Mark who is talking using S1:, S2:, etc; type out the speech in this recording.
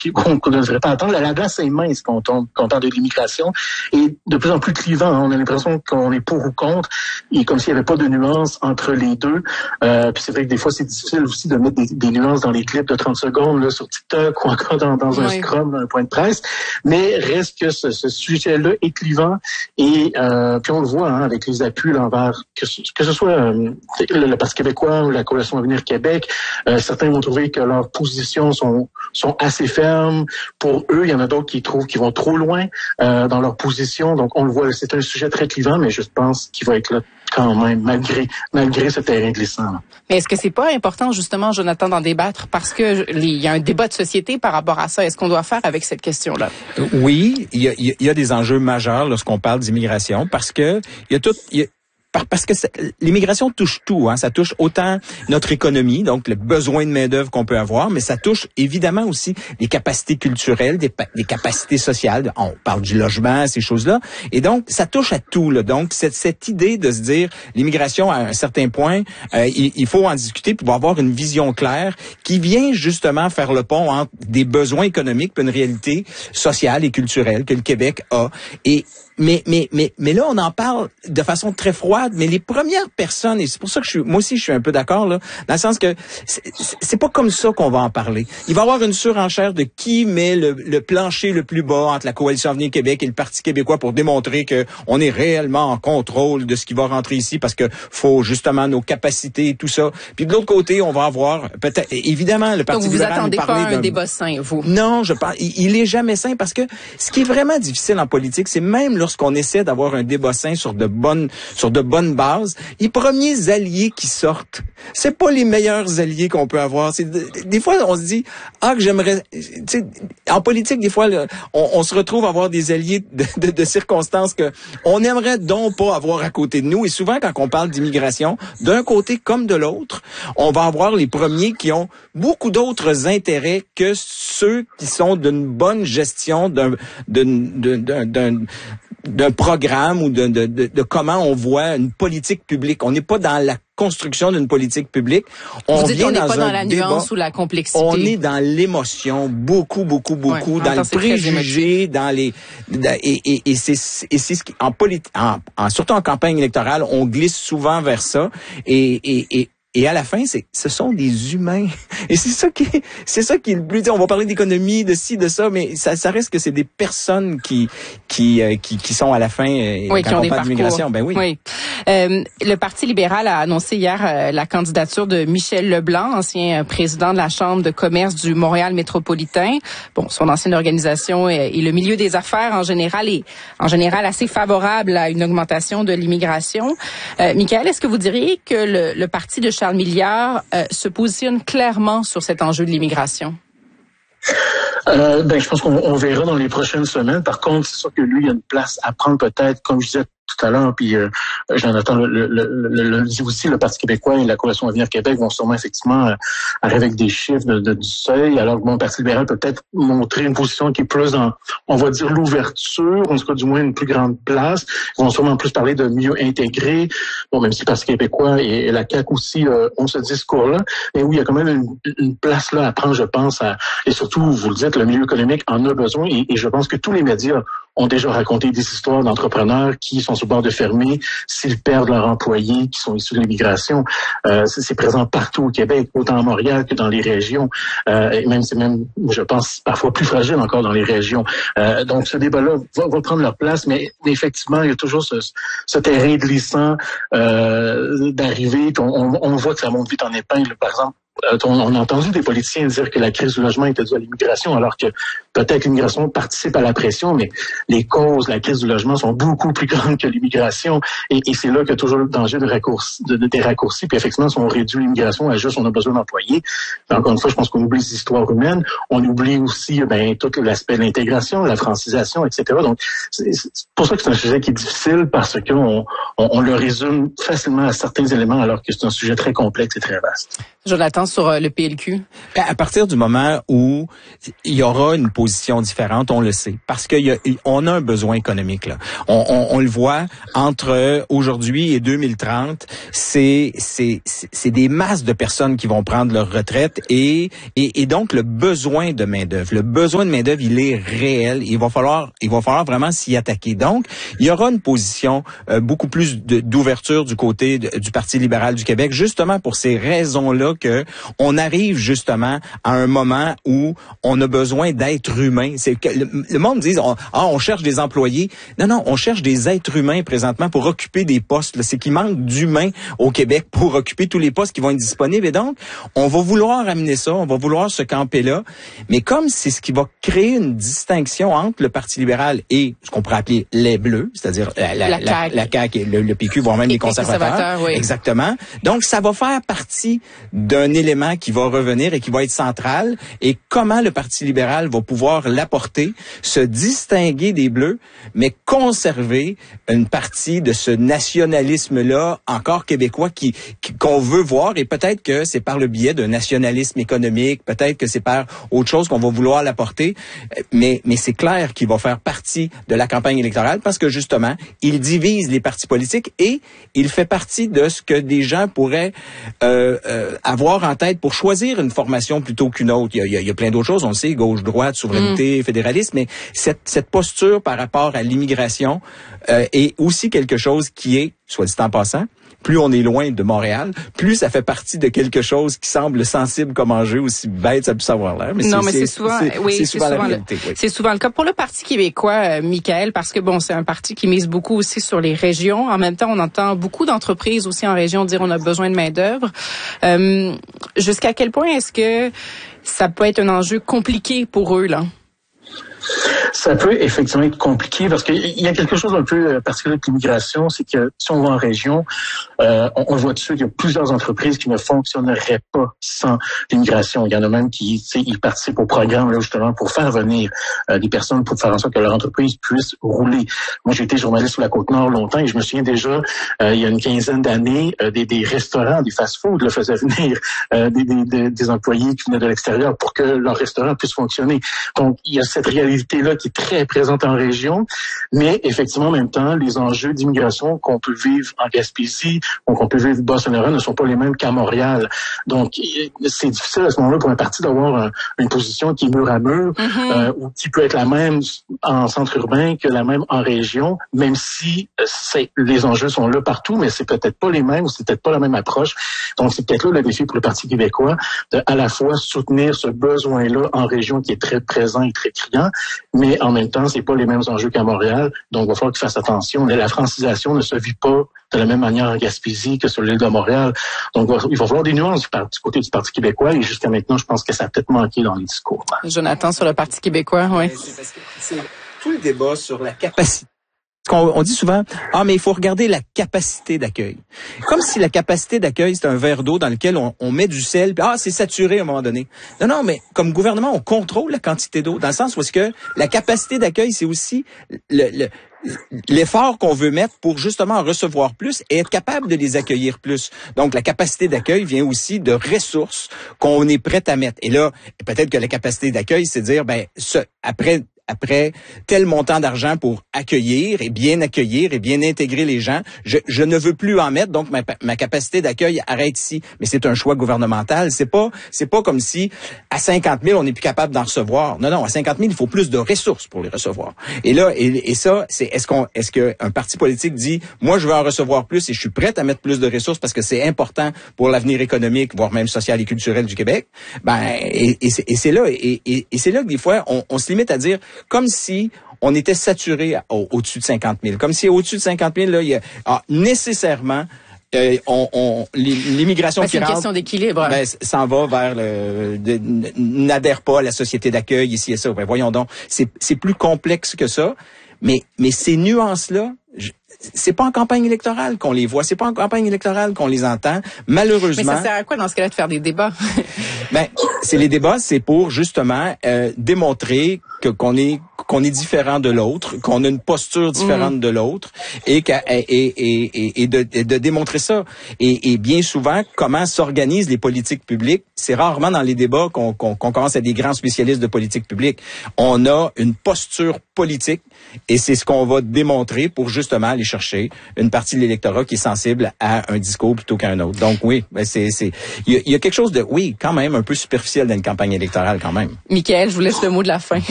S1: qu'on ne devrait pas attendre. La glace est mince quand on parle de l'immigration et de plus en plus clivant. On a l'impression qu'on est pour ou contre et comme s'il n'y avait pas de nuance entre les deux. Puis c'est vrai que des fois, c'est difficile aussi de mettre des nuances dans les clips de 30 secondes là, sur TikTok ou encore dans un scrum, un point de presse. Mais reste que ce sujet-là est clivant et puis on le voit avec les appuis là, envers que ce soit le Parti québécois ou la Coalition Avenir Québec. Certains vont trouver que leurs positions sont assez fermes. Pour eux, il y en a d'autres qui trouvent qu'ils vont trop loin dans leur position. Donc, on le voit, c'est un sujet très clivant, mais je pense qu'il va être là quand même, malgré ce terrain glissant.
S2: Mais est-ce que c'est pas important, justement, Jonathan, d'en débattre? Parce que il y a un débat de société par rapport à ça. Est-ce qu'on doit faire avec cette question-là?
S3: Oui, il y a des enjeux majeurs lorsqu'on parle d'immigration parce que parce que l'immigration touche tout, ça touche autant notre économie, donc le besoin de main-d'œuvre qu'on peut avoir, mais ça touche évidemment aussi les capacités culturelles, des capacités sociales. On parle du logement, ces choses-là, et donc ça touche à tout. Là. Donc cette idée de se dire l'immigration à un certain point, il faut en discuter pour avoir une vision claire qui vient justement faire le pont entre des besoins économiques et une réalité sociale et culturelle que le Québec a. Mais là, on en parle de façon très froide, mais les premières personnes, et c'est pour ça que moi aussi je suis un peu d'accord, là, dans le sens que c'est pas comme ça qu'on va en parler. Il va y avoir une surenchère de qui met le plancher le plus bas entre la Coalition Avenir Québec et le Parti québécois pour démontrer que on est réellement en contrôle de ce qui va rentrer ici parce que faut justement nos capacités et tout ça. Puis de l'autre côté, on va avoir peut-être, évidemment, le Parti libéral.
S2: Donc vous attendez pas un débat sain, vous?
S3: Non, je pense, il est jamais sain parce que ce qui est vraiment difficile en politique, c'est même lorsqu'on essaie d'avoir un débat sain sur de bonnes bases, les premiers alliés qui sortent, c'est pas les meilleurs alliés qu'on peut avoir. Des fois, on se dit que j'aimerais. En politique, des fois, là, on se retrouve à avoir des alliés de circonstances que on aimerait donc pas avoir à côté de nous. Et souvent, quand on parle d'immigration, d'un côté comme de l'autre, on va avoir les premiers qui ont beaucoup d'autres intérêts que ceux qui sont d'une bonne gestion d'un programme ou de comment on voit une politique publique. On n'est pas dans la construction d'une politique publique.
S2: On n'est pas dans la nuance ou la complexité.
S3: On est dans l'émotion, beaucoup, dans le préjugé, et c'est ce qui surtout en campagne électorale, on glisse souvent vers ça et à la fin, ce sont des humains. Et c'est ça qui est le plus, on va parler d'économie, de ci, de ça, mais ça reste que c'est des personnes qui sont à la fin,
S2: quand on parle d'immigration.
S3: Ben oui.
S2: Le Parti libéral a annoncé hier la candidature de Michel Leblanc, ancien président de la Chambre de commerce du Montréal métropolitain. Bon, son ancienne organisation et le milieu des affaires en général est assez favorable à une augmentation de l'immigration. Michaël, est-ce que vous diriez que le parti de Charles Milliard se positionne clairement sur cet enjeu de l'immigration?
S1: Je pense qu'on verra dans les prochaines semaines. Par contre, c'est sûr que lui, il y a une place à prendre peut-être, comme je disais tout à l'heure, puis Jonathan le dit aussi, le Parti québécois et la Coalition Avenir Québec vont sûrement effectivement arriver avec des chiffres du seuil, alors que le Parti libéral peut peut-être montrer une position qui est plus dans, on va dire, l'ouverture, en tout cas du moins une plus grande place. Ils vont sûrement plus parler de mieux intégrer, même si le Parti québécois et la CAQ aussi ont ce discours-là, mais oui, il y a quand même une place là à prendre, je pense, et surtout, vous le dites, le milieu économique en a besoin, et je pense que tous les médias ont déjà raconté des histoires d'entrepreneurs qui sont sur le bord de fermer s'ils perdent leurs employés qui sont issus de l'immigration. C'est présent partout au Québec, autant à Montréal que dans les régions. Et c'est même, je pense, parfois plus fragile encore dans les régions. Donc, ce débat-là va prendre leur place, mais effectivement, il y a toujours ce terrain glissant d'arrivée. On voit que ça monte vite en épingle, par exemple. On a entendu des politiciens dire que la crise du logement était due à l'immigration, alors que peut-être l'immigration participe à la pression, mais les causes de la crise du logement sont beaucoup plus grandes que l'immigration. Et c'est là qu'il y a toujours le danger des raccourcis. Puis effectivement, si on réduit l'immigration à juste on a besoin d'employés, encore une fois, je pense qu'on oublie les histoires humaines. On oublie aussi tout l'aspect de l'intégration, la francisation, etc. Donc, c'est pour ça que c'est un sujet qui est difficile, parce qu'on le résume facilement à certains éléments, alors que c'est un sujet très complexe et très vaste.
S2: Jonathan Jonathan, sur le PLQ?
S3: À partir du moment où il y aura une position différente, on le sait, parce qu'on a un besoin économique là. On le voit entre aujourd'hui et 2030, c'est des masses de personnes qui vont prendre leur retraite et donc le besoin de main-d'œuvre, il est réel. Il va falloir vraiment s'y attaquer. Donc, il y aura une position beaucoup plus d'ouverture du côté du Parti libéral du Québec, justement pour ces raisons-là que on arrive justement à un moment où on a besoin d'êtres humains. C'est que le monde dit on cherche des employés. Non, on cherche des êtres humains présentement pour occuper des postes. Là. C'est qu'il manque d'humains au Québec pour occuper tous les postes qui vont être disponibles. Et donc, on va vouloir amener ça, on va vouloir se camper là. Mais comme c'est ce qui va créer une distinction entre le Parti libéral et ce qu'on pourrait appeler les Bleus, c'est-à-dire la CAQ et le PQ, voire même les conservateurs.
S2: Oui.
S3: Exactement. Donc, ça va faire partie d'un élément qui va revenir et qui va être central. Et comment le Parti libéral va pouvoir l'apporter, se distinguer des Bleus, mais conserver une partie de ce nationalisme-là encore québécois qu'on veut voir. Et peut-être que c'est par le biais d'un nationalisme économique, peut-être que c'est par autre chose qu'on va vouloir l'apporter. Mais c'est clair qu'il va faire partie de la campagne électorale parce que justement, il divise les partis politiques et il fait partie de ce que des gens pourraient avoir en tête pour choisir une formation plutôt qu'une autre. Il y a plein d'autres choses, on le sait, gauche-droite, souveraineté, fédéralisme, mais cette posture par rapport à l'immigration est aussi quelque chose qui est, soit dit en passant, plus on est loin de Montréal, plus ça fait partie de quelque chose qui semble sensible comme enjeu, aussi bête ça peut savoir l'air. Mais c'est souvent la réalité. Oui.
S2: C'est souvent le cas pour le Parti québécois, Michaël, parce que c'est un parti qui mise beaucoup aussi sur les régions. En même temps, on entend beaucoup d'entreprises aussi en région dire on a besoin de main-d'œuvre. Jusqu'à quel point est-ce que ça peut être un enjeu compliqué pour eux, là?
S1: Ça peut effectivement être compliqué parce qu'il y a quelque chose un peu particulier avec l'immigration, c'est que si on va en région, on voit dessus qu'il y a plusieurs entreprises qui ne fonctionneraient pas sans l'immigration. Il y en a même qui ils participent au programme là, justement pour faire venir des personnes pour faire en sorte que leur entreprise puisse rouler. Moi, j'ai été journaliste sur la Côte-Nord longtemps et je me souviens déjà, il y a une quinzaine d'années, des restaurants, des fast-food faisaient venir des employés qui venaient de l'extérieur pour que leur restaurant puisse fonctionner. Donc, il y a cette réalité-là qui est très présente en région, mais effectivement, en même temps, les enjeux d'immigration qu'on peut vivre en Gaspésie ou qu'on peut vivre au Bas-Saint-Laurent ne sont pas les mêmes qu'à Montréal. Donc, c'est difficile à ce moment-là pour un parti d'avoir une position qui est mur à mur ou qui peut être la même en centre urbain que la même en région, même si les enjeux sont là partout, mais c'est peut-être pas les mêmes ou c'est peut-être pas la même approche. Donc, c'est peut-être là le défi pour le Parti québécois de à la fois soutenir ce besoin-là en région qui est très présent et très criant, mais en même temps, c'est pas les mêmes enjeux qu'à Montréal. Donc, il va falloir qu'ils fassent attention. La francisation ne se vit pas de la même manière en Gaspésie que sur l'île de Montréal. Donc, il va falloir des nuances du côté du Parti québécois et jusqu'à maintenant, je pense que ça a peut-être manqué dans les discours.
S2: Jonathan, sur le Parti québécois, oui.
S3: C'est parce que c'est tout le débat sur la capacité. On dit souvent, mais il faut regarder la capacité d'accueil. Comme si la capacité d'accueil, c'est un verre d'eau dans lequel on met du sel, puis c'est saturé à un moment donné. Non, mais comme gouvernement, on contrôle la quantité d'eau, dans le sens où est-ce que la capacité d'accueil, c'est aussi l'effort qu'on veut mettre pour justement recevoir plus et être capable de les accueillir plus. Donc, la capacité d'accueil vient aussi de ressources qu'on est prêt à mettre. Et là, peut-être que la capacité d'accueil, c'est dire, après tel montant d'argent pour accueillir et bien intégrer les gens, je ne veux plus en mettre, donc ma capacité d'accueil arrête ici. Mais c'est un choix gouvernemental. C'est pas comme si à 50 000 on n'est plus capable d'en recevoir. Non, à 50 000 il faut plus de ressources pour les recevoir. Et là, et ça, c'est est-ce qu'un parti politique dit, moi je veux en recevoir plus et je suis prêt à mettre plus de ressources parce que c'est important pour l'avenir économique, voire même social et culturel du Québec. C'est là que des fois on se limite à dire comme si on était saturé au-dessus de 50 000. Comme si au-dessus de 50 000, là, il y a nécessairement l'immigration
S2: qui rentre. C'est une question d'équilibre.
S3: S'en va vers n'adhère pas à la société d'accueil ici et ça. Voyons donc, c'est plus complexe que ça. Mais ces nuances-là, c'est pas en campagne électorale qu'on les voit, c'est pas en campagne électorale qu'on les entend. Malheureusement.
S2: Mais ça sert à quoi dans ce cas-là de faire des débats?
S3: Les débats, c'est pour justement démontrer qu'on est différent de l'autre, qu'on a une posture différente de l'autre, et de démontrer ça. Et bien souvent, comment s'organisent les politiques publiques, c'est rarement dans les débats qu'on commence à des grands spécialistes de politique publique. On a une posture politique, et c'est ce qu'on va démontrer pour justement aller chercher une partie de l'électorat qui est sensible à un discours plutôt qu'à un autre. Donc oui, il y a quelque chose de, oui, quand même un peu superficiel dans une campagne électorale quand même.
S2: Michaël, je vous laisse le mot de la fin.